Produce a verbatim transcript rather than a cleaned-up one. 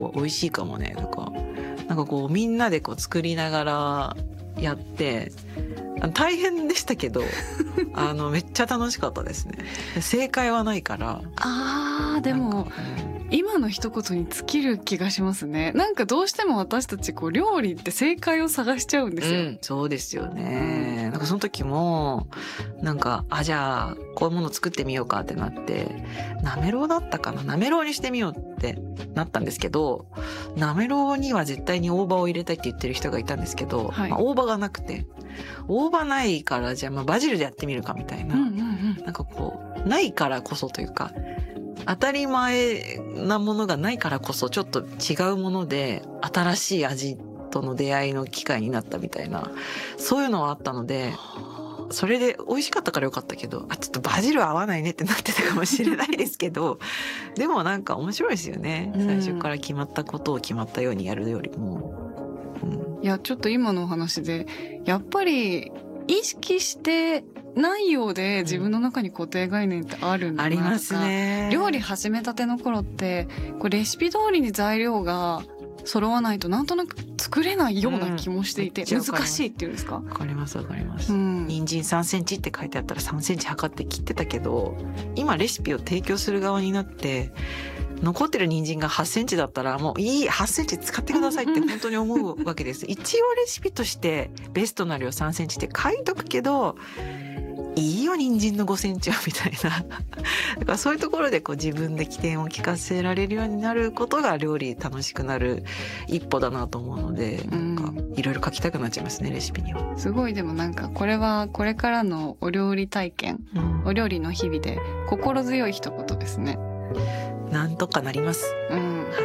美味しいかもねとか、なんかこうみんなでこう作りながらやって、大変でしたけどあのめっちゃ楽しかったですね。正解はないから。 あーでも今の一言に尽きる気がしますね。なんかどうしても私たちこう料理って正解を探しちゃうんですよ、うん、 そうですよね、うん、なんかその時もなんかあじゃあこういうもの作ってみようかってなって、なめろうだったかな、なめろうにしてみようってなったんですけど、なめろうには絶対に大葉を入れたいって言ってる人がいたんですけど、はい、まあ、大葉がなくて、大葉ないからじゃあまあバジルでやってみるかみたいな、うんうんうん、なんかこうないからこそというか、当たり前なものがないからこそちょっと違うもので新しい味との出会いの機会になったみたいな、そういうのはあったので、それで美味しかったからよかったけど、あちょっとバジル合わないねってなってたかもしれないですけどでもなんか面白いですよね、最初から決まったことを決まったようにやるよりも、 うん、いやちょっと今のお話でやっぱり意識してないようで自分の中に固定概念ってあるんだなとか、ありますね。料理始めたての頃ってこうレシピ通りに材料が揃わないとなんとなく作れないような気もしていて、うん、難しいっていうんですか。わかりますわかります、うん、人参さんセンチって書いてあったらさんセンチ測って切ってたけど、今レシピを提供する側になって残ってる人参がはちセンチだったらもういいはちセンチ使ってくださいって本当に思うわけです一応レシピとしてベストな量さんセンチって書いとくけど、いいよ人参のごセンチはみたいなだからそういうところでこう自分で起点を聞かせられるようになることが料理楽しくなる一歩だなと思うので、なんかいろいろ書きたくなっちゃいますね、レシピには。 すごいでもなんかこれはこれからのお料理体験、うん、お料理の日々で心強い一言ですね。 なんとかなります。 うん